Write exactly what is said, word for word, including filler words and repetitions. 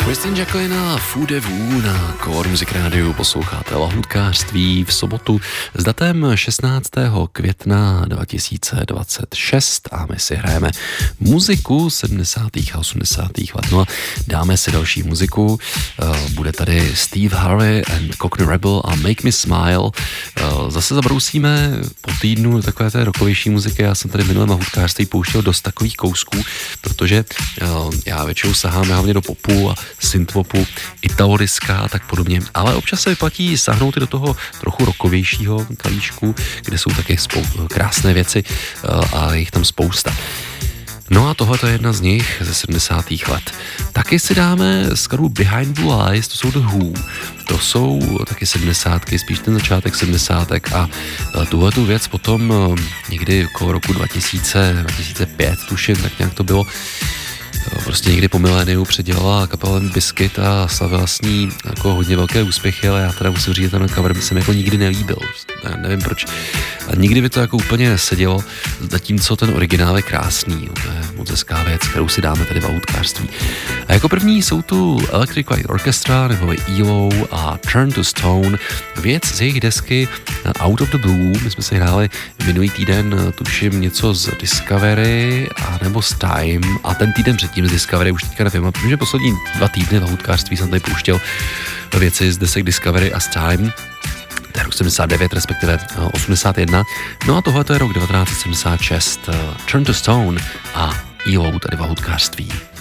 Christine Jacqueline a Fou de Vous na Core Music Radio posloucháte lahůdkářství v sobotu s datem šestnáctého května dva tisíce dvacet šest a my si hrajeme muziku sedmdesátých a osmdesátých let. No a dáme si další muziku. Bude tady Steve Harvey and Cockney Rebel a Make Me Smile. Zase zabrousíme po týdnu takové té rockovější muziky. Já jsem tady v minulém lahůdkářství pouštěl dost takových kousků, protože já většinou sahám hlavně do popu a synthpopu, italodiska a tak podobně, ale občas se vyplatí sahnout i do toho trochu rockovějšího kalíčku, kde jsou také spou- krásné věci a je jich tam spousta. No a tohle je jedna z nich ze sedmdesátých let. Taky si dáme skladbu Behind Blue Eyes, to jsou The Who. To jsou taky sedmdesátky, spíš ten začátek sedmdesátek a tuhle tu věc potom někdy okolo roku dva tisíce, dva tisíce pět tuším, tak nějak to bylo. Prostě někdy po miléniu předělala kapela Biscuit a slavila s ní jako hodně velké úspěchy, ale já teda musím říct, že ten cover by se mi jako nikdy nelíbil. Já nevím proč. A nikdy by to jako úplně nesedělo, zatímco ten originál je krásný. To je moc hezká věc, kterou si dáme tady v lahůdkářství. A jako první jsou tu Electric Light Orchestra nebo E L O a Turn to Stone. Věc z jejich desky Out of the Blue. My jsme si hráli minulý týden, tuším, něco z Discovery a nebo z Time a ten týden předtím z Discovery už teďka nevím. Protože že poslední dva týdny v lahůdkářství jsem tady pouštěl věci z desek Discovery a z Time. To je rok sedmdesát devět, respektive osmdesát jedna. No a tohle to je rok devatenáct set sedmdesát šest. Turn to Stone a E L O tady v lahůdkářství.